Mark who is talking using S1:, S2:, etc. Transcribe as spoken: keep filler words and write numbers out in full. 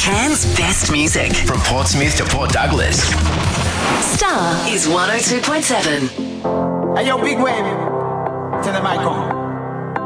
S1: Cairns' best music.
S2: From Portsmouth to Port Douglas.
S1: Star is one oh two point seven.
S3: Hey, yo, big wave. Tell them I come.